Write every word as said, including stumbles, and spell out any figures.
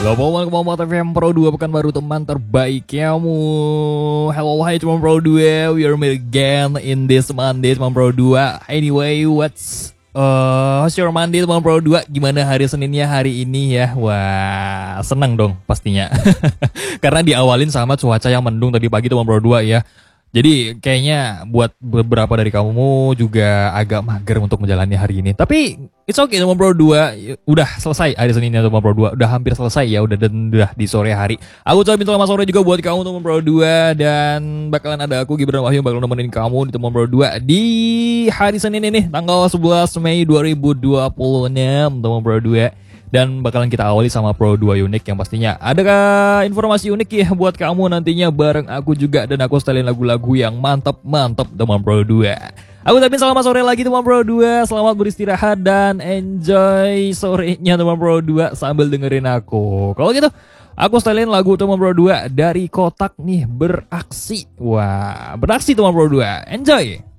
Global Kemampuan T V M Pro dua Pekanbaru teman terbaik kamu. Hello, hai teman Pro dua, we are meet again in this Monday teman Pro dua. Anyway, what's uh, how's your Monday teman Pro dua? Gimana hari Seninnya hari ini ya? Wah, senang dong pastinya. Karena diawalin sama cuaca yang mendung tadi pagi teman Pro dua ya. Jadi kayaknya buat beberapa dari kamu juga agak mager untuk menjalani hari ini. Tapi it's okay teman Pro dua, udah selesai hari Seninnya teman Pro dua, udah hampir selesai ya, udah dan udah di sore hari. Aku ucapin selamat sore juga buat kamu teman Pro dua, dan bakalan ada aku Gibran Wahyu bakal nemenin kamu di teman Pro dua di hari Senin ini tanggal sebelas Mei dua ribu dua puluh enam teman Pro dua. Dan bakalan kita awali sama Pro dua unik yang pastinya ada informasi unik ya buat kamu nantinya bareng aku juga, dan aku setelin lagu-lagu yang mantap-mantap teman Pro dua. Aku ucapin selamat sore lagi teman Pro dua, selamat beristirahat dan enjoy sorenya teman Pro dua sambil dengerin aku. Kalau gitu aku setelin lagu teman Pro dua dari Kotak nih, Beraksi. Wah, beraksi teman Pro dua. Enjoy.